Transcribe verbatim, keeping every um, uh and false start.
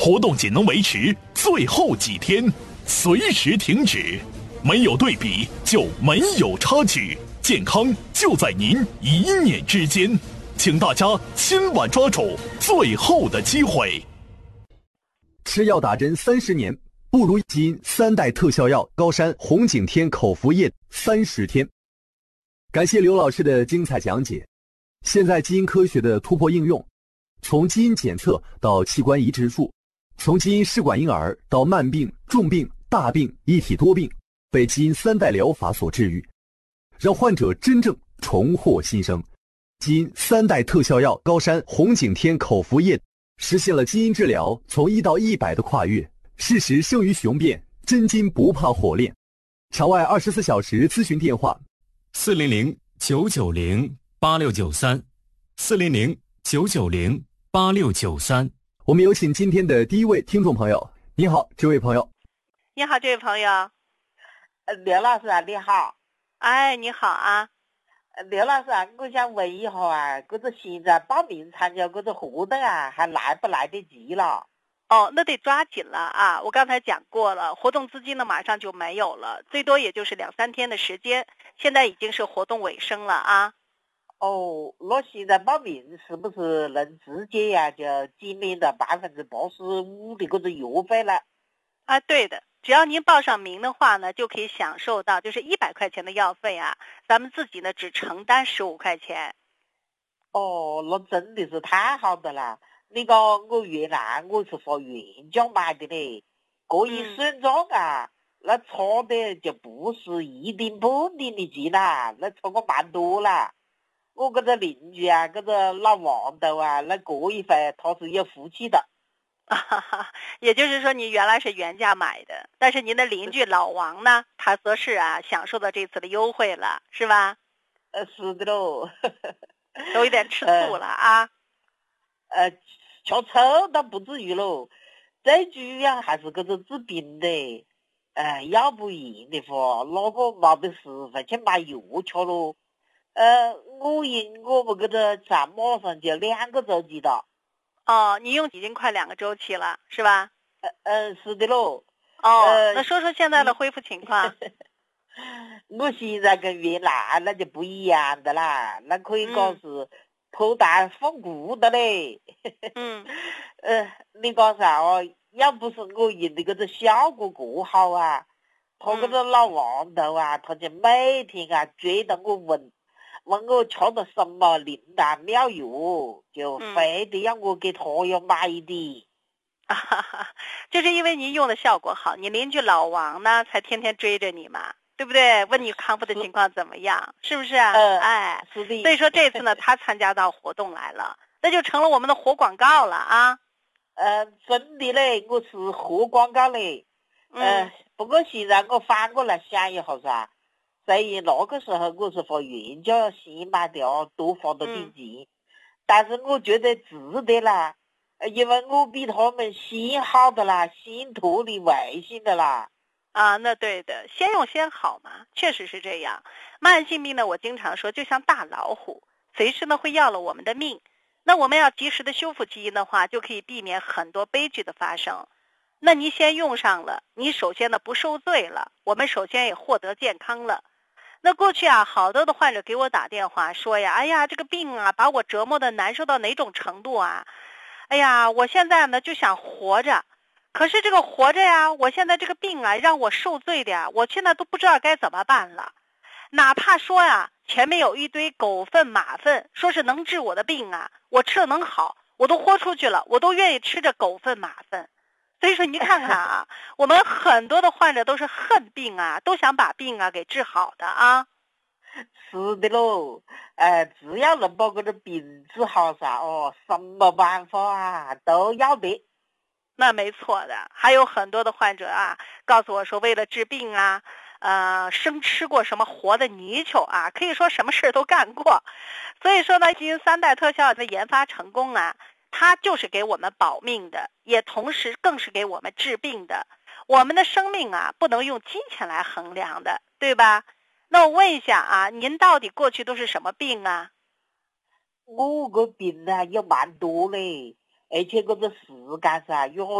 活动仅能维持最后几天，随时停止。没有对比就没有差距，健康就在您一念之间，请大家千万抓住最后的机会。 吃药打针三十年，不如基因三代特效药高山红景天口服液三十天。感谢刘老师的精彩讲解。现在基因科学的突破应用，从基因检测到器官移植术，从基因试管婴儿到慢病、重病、大病一体多病，被基因三代疗法所治愈，让患者真正重获新生。基因三代特效药高山红景天口服液实现了基因治疗从一到一百的跨越，事实胜于雄辩，真金不怕火炼。场外二十四小时咨询电话： 四零零九九零八六九三，四零零九九零八六九三。 我们有请今天的第一位听众朋友。你好，这位朋友。 你好，这位朋友。 呃，刘老师啊，你好。 哎，你好啊。 刘老师啊，我想问一下啊，这个现在报名参加这个活动啊，还来不来得及了？ 哦，那得抓紧了啊！我刚才讲过了，活动资金呢马上就没有了，最多也就是两三天的时间，现在已经是活动尾声了啊。 哦，那现在报名是不是能直接呀、啊、就减免的百分之八十五的这个药费了？ 啊，对的，只要您报上名的话呢，就可以享受到就是一百块钱的药费啊，咱们自己呢只承担十五块钱。 哦，那真的是太好的了。那个我原来我是花原价买的嘞，这一算账啊，嗯、那差的就不是一点半点的钱啦，那差个蛮多啦。我这个邻居啊，这个老王头啊，那这一回他是有福气的。 啊哈哈，也就是说你原来是原价买的，但是您的邻居老王呢，他则是啊享受到这次的优惠了，是吧？ 呃，是的喽。 都有点吃醋了啊。 呃，吃醋倒不至于喽，最主要还是这个治病的。呃，要不然的话，那个没得时间去买药吃喽。呃，我因我们这个才马上就两个周期了。 哦，你用已经快两个周期了，是吧？ 呃呃，是的喽。 哦， 呃、 那说说现在的恢复情况。 我现在跟原来那就不一样的啦，那可以讲是脱胎换骨的嘞。 嗯。 呃，你讲啥哦？要不是我用的这个效果过好啊，他这个老王头啊，他就每天啊追着我问。问我吃的什么灵丹妙药，就非得让我给他要买的。 啊哈哈，就是因为您用的效果好，你邻居老王呢才天天追着你嘛，对不对？问你康复的情况怎么样，是不是啊？ 呃、 哎， 是的。 所以说这次呢，他参加到活动来了，那就成了我们的活广告了啊。 呃，真的嘞，我是活广告嘞。呃， 嗯、 不过现在我反过来想一下噻。虽然那个时候我是花原价先买的啊，多花了点钱，嗯、但是我觉得值得啦，因为我比他们先好的啦，先脱离危险的啦。 啊，那对的，先用先好嘛，确实是这样。慢性病呢，我经常说就像大老虎，随时呢会要了我们的命。那我们要及时的修复基因的话，就可以避免很多悲剧的发生。那你先用上了，你首先呢不受罪了，我们首先也获得健康了。那过去啊，好多的患者给我打电话说呀，哎呀，这个病啊，把我折磨的难受到哪种程度啊？哎呀，我现在呢就想活着，可是这个活着呀，我现在这个病啊，让我受罪的呀，我现在都不知道该怎么办了。哪怕说呀，前面有一堆狗粪马粪，说是能治我的病啊，我吃了能好，我都豁出去了，我都愿意吃着狗粪马粪。所以说你看看啊，我们很多的患者都是恨病啊，都想把病啊给治好的啊。 是的喽，呃，只要能把这个病治好噻，哦，什么办法啊都要得。 那没错的，还有很多的患者啊，告诉我说，为了治病啊，呃，生吃过什么活的泥鳅啊，可以说什么事都干过。所以说呢，基因三代特效的研发成功啊。它就是给我们保命的，也同时更是给我们治病的。我们的生命啊，不能用金钱来衡量的，对吧？那我问一下啊，您到底过去都是什么病啊？ 我个病啊也蛮多嘞，而且这个时间噻，